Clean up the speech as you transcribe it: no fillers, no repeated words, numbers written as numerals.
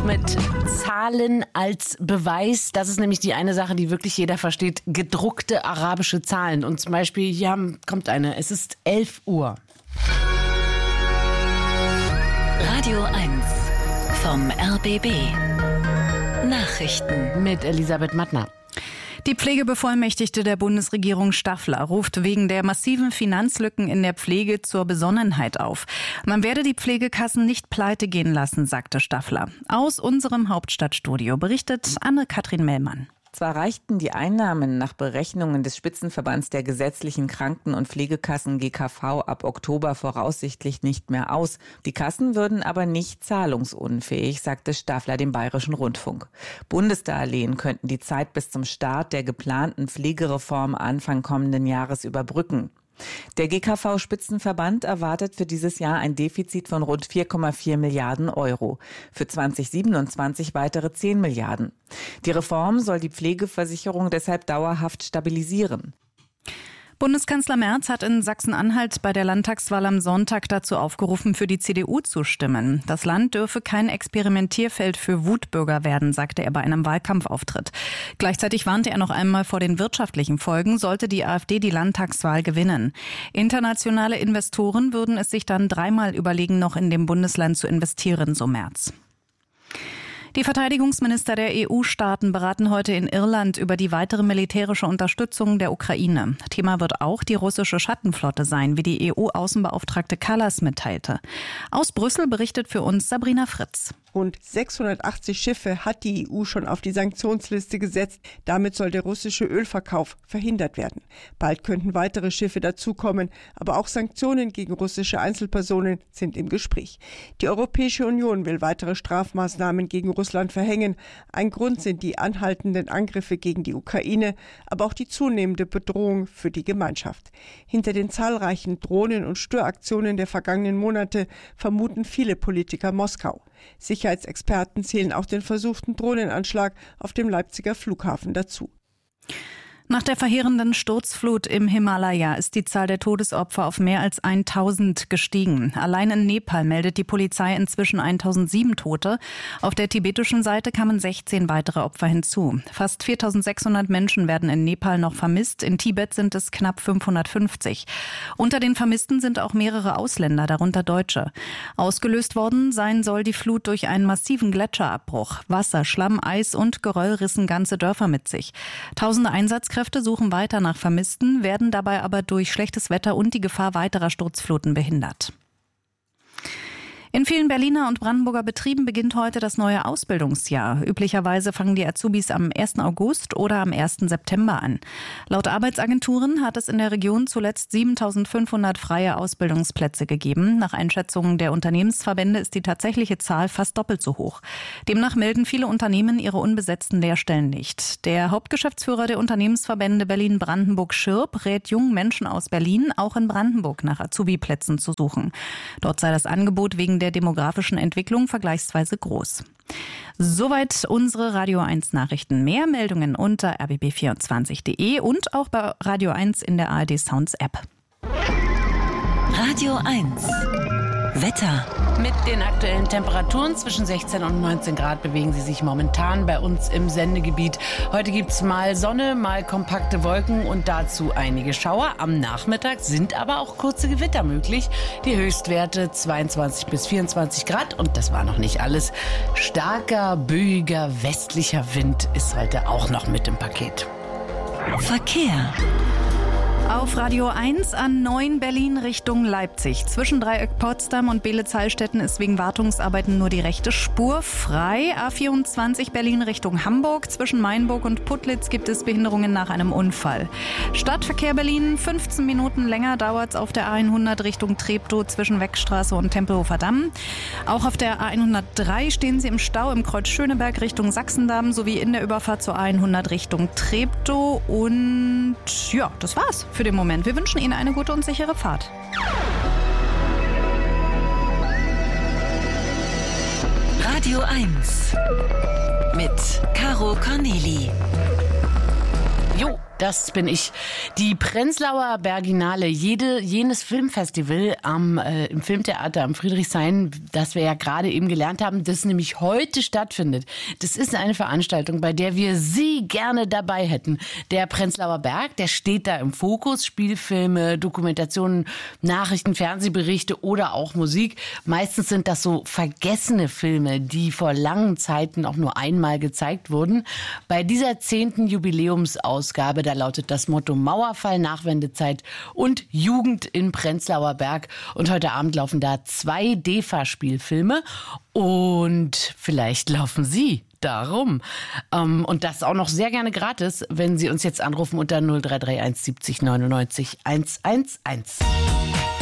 mit Zahlen als Beweis. Das ist nämlich die eine Sache, die wirklich jeder versteht. Gedruckte arabische Zahlen. Und zum Beispiel, hier kommt eine. Es ist 11 Uhr. Radio 1 vom RBB. Nachrichten Mit Elisabeth Mattner. Die Pflegebevollmächtigte der Bundesregierung Staffler ruft wegen der massiven Finanzlücken in der Pflege zur Besonnenheit auf. Man werde die Pflegekassen nicht pleite gehen lassen, sagte Staffler. Aus unserem Hauptstadtstudio berichtet Anne-Kathrin Mellmann. Zwar reichten die Einnahmen nach Berechnungen des Spitzenverbands der gesetzlichen Kranken- und Pflegekassen GKV ab Oktober voraussichtlich nicht mehr aus. Die Kassen würden aber nicht zahlungsunfähig, sagte Staffler dem Bayerischen Rundfunk. Bundesdarlehen könnten die Zeit bis zum Start der geplanten Pflegereform Anfang kommenden Jahres überbrücken. Der GKV-Spitzenverband erwartet für dieses Jahr ein Defizit von rund 4,4 Milliarden Euro. Für 2027 weitere 10 Milliarden. Die Reform soll die Pflegeversicherung deshalb dauerhaft stabilisieren. Bundeskanzler Merz hat in Sachsen-Anhalt bei der Landtagswahl am Sonntag dazu aufgerufen, für die CDU zu stimmen. Das Land dürfe kein Experimentierfeld für Wutbürger werden, sagte er bei einem Wahlkampfauftritt. Gleichzeitig warnte er noch einmal vor den wirtschaftlichen Folgen, sollte die AfD die Landtagswahl gewinnen. Internationale Investoren würden es sich dann dreimal überlegen, noch in dem Bundesland zu investieren, so Merz. Die Verteidigungsminister der EU-Staaten beraten heute in Irland über die weitere militärische Unterstützung der Ukraine. Thema wird auch die russische Schattenflotte sein, wie die EU-Außenbeauftragte Kallas mitteilte. Aus Brüssel berichtet für uns Sabrina Fritz. Rund 680 Schiffe hat die EU schon auf die Sanktionsliste gesetzt. Damit soll der russische Ölverkauf verhindert werden. Bald könnten weitere Schiffe dazukommen, aber auch Sanktionen gegen russische Einzelpersonen sind im Gespräch. Die Europäische Union will weitere Strafmaßnahmen gegen Russland verhängen. Ein Grund sind die anhaltenden Angriffe gegen die Ukraine, aber auch die zunehmende Bedrohung für die Gemeinschaft. Hinter den zahlreichen Drohnen- und Störaktionen der vergangenen Monate vermuten viele Politiker Moskau. Sicherheitsexperten zählen auch den versuchten Drohnenanschlag auf dem Leipziger Flughafen dazu. Nach der verheerenden Sturzflut im Himalaya ist die Zahl der Todesopfer auf mehr als 1000 gestiegen. Allein in Nepal meldet die Polizei inzwischen 1007 Tote. Auf der tibetischen Seite kamen 16 weitere Opfer hinzu. Fast 4600 Menschen werden in Nepal noch vermisst. In Tibet sind es knapp 550. Unter den Vermissten sind auch mehrere Ausländer, darunter Deutsche. Ausgelöst worden sein soll die Flut durch einen massiven Gletscherabbruch. Wasser, Schlamm, Eis und Geröll rissen ganze Dörfer mit sich. Tausende Einsatzkräfte suchen weiter nach Vermissten, werden dabei aber durch schlechtes Wetter und die Gefahr weiterer Sturzfluten behindert. In vielen Berliner und Brandenburger Betrieben beginnt heute das neue Ausbildungsjahr. Üblicherweise fangen die Azubis am 1. August oder am 1. September an. Laut Arbeitsagenturen hat es in der Region zuletzt 7.500 freie Ausbildungsplätze gegeben. Nach Einschätzungen der Unternehmensverbände ist die tatsächliche Zahl fast doppelt so hoch. Demnach melden viele Unternehmen ihre unbesetzten Lehrstellen nicht. Der Hauptgeschäftsführer der Unternehmensverbände Berlin-Brandenburg Schirp rät jungen Menschen aus Berlin, auch in Brandenburg nach Azubi-Plätzen zu suchen. Dort sei das Angebot wegen der demografischen Entwicklung vergleichsweise groß. Soweit unsere Radio 1 Nachrichten. Mehr Meldungen unter rbb24.de und auch bei Radio 1 in der ARD Sounds App. Radio 1 Wetter. Mit den aktuellen Temperaturen zwischen 16 und 19 Grad bewegen sie sich momentan bei uns im Sendegebiet. Heute gibt's mal Sonne, mal kompakte Wolken und dazu einige Schauer. Am Nachmittag sind aber auch kurze Gewitter möglich. Die Höchstwerte 22 bis 24 Grad und das war noch nicht alles. Starker, böiger, westlicher Wind ist heute auch noch mit im Paket. Verkehr. Auf Radio 1 A9 Berlin Richtung Leipzig. Zwischen Dreieck Potsdam und Beelitz-Heilstätten ist wegen Wartungsarbeiten nur die rechte Spur frei. A24 Berlin Richtung Hamburg. Zwischen Mainburg und Putlitz gibt es Behinderungen nach einem Unfall. Stadtverkehr Berlin, 15 Minuten länger dauert es auf der A100 Richtung Treptow zwischen Weckstraße und Tempelhofer Damm. Auch auf der A103 stehen Sie im Stau im Kreuz Schöneberg Richtung Sachsendamm sowie in der Überfahrt zur A100 Richtung Treptow. Und ja, das war's für den Moment. Wir wünschen Ihnen eine gute und sichere Fahrt. Radio 1 mit Caro Corneli. Jo, Das bin ich. Die Prenzlauer Berginale, jenes Filmfestival im Filmtheater am Friedrichshain, das wir ja gerade eben gelernt haben, das nämlich heute stattfindet. Das ist eine Veranstaltung, bei der wir Sie gerne dabei hätten. Der Prenzlauer Berg, der steht da im Fokus. Spielfilme, Dokumentationen, Nachrichten, Fernsehberichte oder auch Musik. Meistens sind das so vergessene Filme, die vor langen Zeiten auch nur einmal gezeigt wurden. Bei dieser 10. Jubiläumsausgabe, da lautet das Motto Mauerfall, Nachwendezeit und Jugend in Prenzlauer Berg. Und heute Abend laufen da 2 DEFA-Spielfilme und vielleicht laufen Sie darum. Und das auch noch sehr gerne gratis, wenn Sie uns jetzt anrufen unter 0331 70 99 111.